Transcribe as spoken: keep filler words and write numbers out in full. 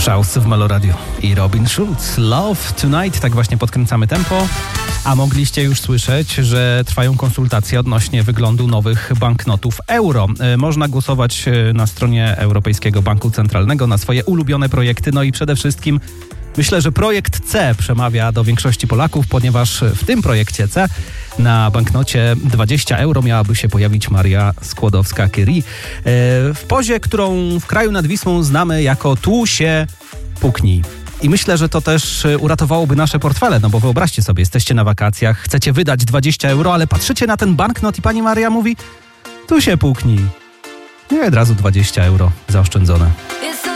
Schaus w Melo Radio i Robin Schulz. Love Tonight, tak właśnie podkręcamy tempo. A mogliście już słyszeć, że trwają konsultacje odnośnie wyglądu nowych banknotów euro. Można głosować na stronie Europejskiego Banku Centralnego na swoje ulubione projekty. No i przede wszystkim myślę, że projekt C przemawia do większości Polaków, ponieważ w tym projekcie C na banknocie dwadzieścia euro miałaby się pojawić Maria Skłodowska-Curie w pozie, którą w kraju nad Wisłą znamy jako tu się puknij. I myślę, że to też uratowałoby nasze portfele, no bo wyobraźcie sobie, jesteście na wakacjach, chcecie wydać dwadzieścia euro, ale patrzycie na ten banknot i pani Maria mówi, tu się puknij. No i od razu dwadzieścia euro zaoszczędzone.